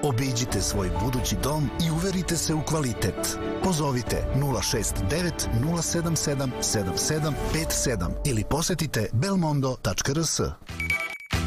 Obiđite svoj budući dom i uverite se u kvalitet. Pozovite 069 077 7757 ili posetite belmondo.rs.